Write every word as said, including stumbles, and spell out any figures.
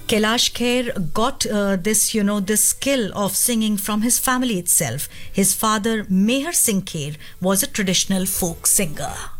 Kailash Kher got uh, this, you know, this skill of singing from his family itself. His father, Meher Singh Kher, was a traditional folk singer.